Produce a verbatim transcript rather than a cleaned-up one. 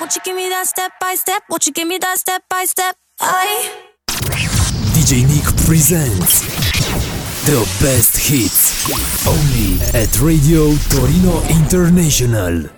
Won't you give me that step by step? Won't you give me that step by step? I D J Nick presents the best hits only at Radio Torino International.